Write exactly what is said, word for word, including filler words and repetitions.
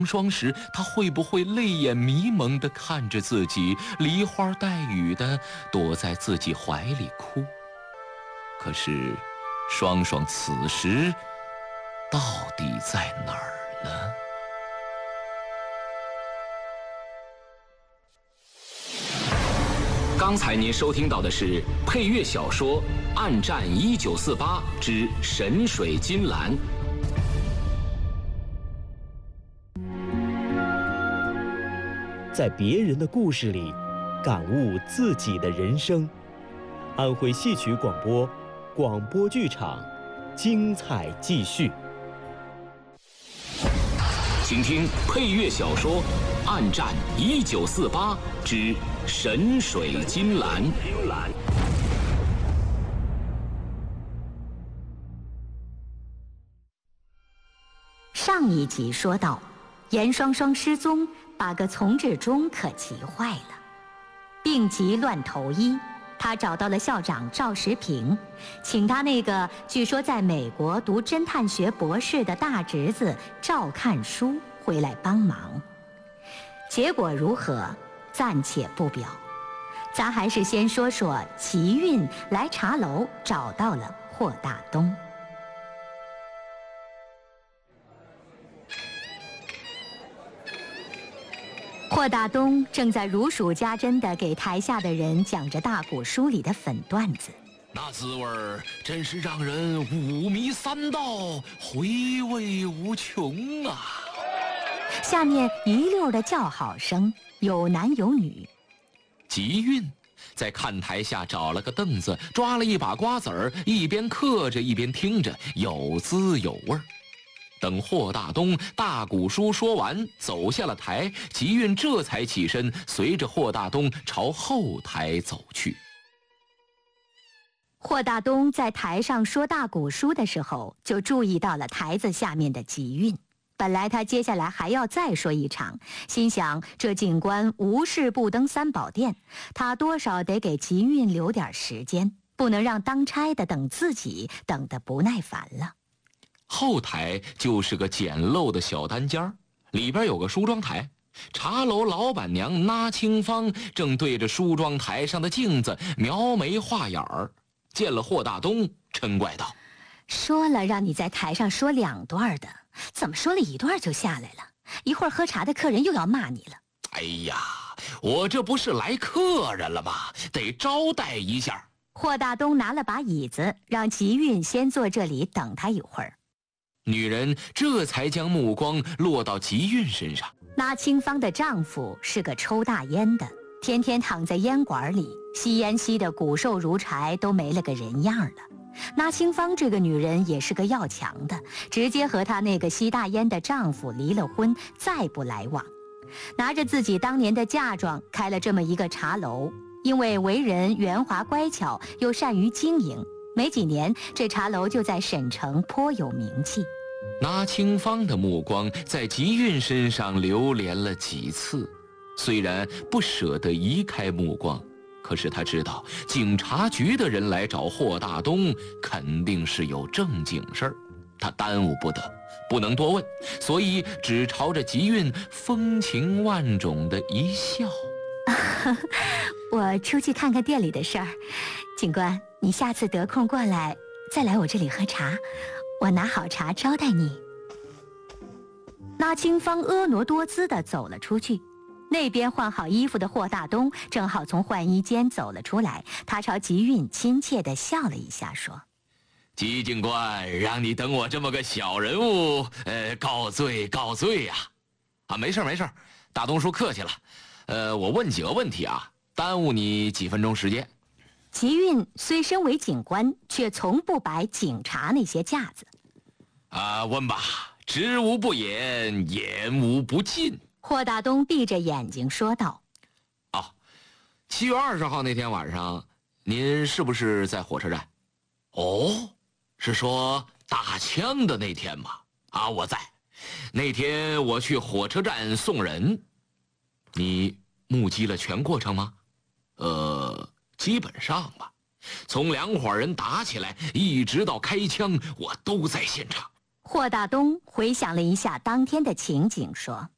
霜时，他会不会泪眼迷蒙地看着自己，梨花带雨地躲在自己怀里哭？可是，双双此时到底在哪儿呢？ 刚才您收听到的是配乐小说《暗战一九四八之神水金兰》。 在别人的故事里，感悟自己的人生。安徽戏曲广播，广播剧场，精彩继续。 请听配乐小说《暗战一九四八之神水金兰》。 上一集说到，严双双失踪，把个丛志忠可急坏了。病急乱投医，他找到了校长赵时平，请他那个据说在美国读侦探学博士的大侄子赵看书回来帮忙。结果如何，暂且不表，咱还是先说说吉运来茶楼找到了霍大东。霍大东正在如数家珍地给台下的人讲着大鼓书里的粉段子， 那滋味儿真是让人五迷三道，回味无穷啊！ 下面一溜的叫好声，有男有女。 吉运在看台下找了个凳子，抓了一把瓜子儿，一边嗑着一边听着，有滋有味儿。等霍大东大鼓书说完，走下了台，吉运这才起身，随着霍大东朝后台走去。 霍大东在台上说大鼓书的时候，就注意到了台子下面的吉运。本来他接下来还要再说一场，心想这警官无事不登三宝殿，他多少得给吉运留点时间，不能让当差的等自己等得不耐烦了。 后台就是个简陋的小单间儿，里边有个梳妆台。茶楼老板娘那清芳正对着梳妆台上的镜子描眉画眼儿，见了霍大东，嗔怪道：“ 说了让你在台上说两段的，怎么说了一段就下来了？一会儿喝茶的客人又要骂你了。” 哎呀，我这不是来客人了吗？得招待一下。 霍大东拿了把椅子，让吉运先坐这里等他一会儿。 女人这才将目光落到吉运身上。 那清芳的丈夫是个抽大烟的，天天躺在烟馆里，吸烟吸得骨瘦如柴，都没了个人样了。那清芳这个女人也是个要强的，直接和她那个吸大烟的丈夫离了婚，再不来往，拿着自己当年的嫁妆开了这么一个茶楼。因为为人圆滑乖巧，又善于经营，没几年，这茶楼就在沈城颇有名气。 那清芳的目光在吉运身上流连了几次，虽然不舍得移开目光，可是他知道警察局的人来找霍大东，肯定是有正经事儿，他耽误不得，不能多问，所以只朝着吉运风情万种的一笑。 我出去看看店里的事儿，警官，你下次得空过来，再来我这里喝茶，我拿好茶招待你。那清芳婀娜多姿地走了出去，那边换好衣服的霍大东正好从换衣间走了出来，他朝吉运亲切地笑了一下，说：“ 吉警官，让你等我这么个小人物，呃，告罪告罪呀！啊，没事没事，大东叔客气了。呃，我问几个问题啊，耽误你几分钟时间。” 吉运虽身为警官，却从不摆警察那些架子。 啊，问吧，知无不言，言无不尽。 霍大东闭着眼睛说道：“ 哦，七月二十号那天晚上，您是不是在火车站？哦，是说打枪的那天吗？啊，我在。那天我去火车站送人。你目击了全过程吗？呃，基本上吧。从两伙人打起来，一直到开枪，我都在现场。” 霍大东回想了一下当天的情景，说：“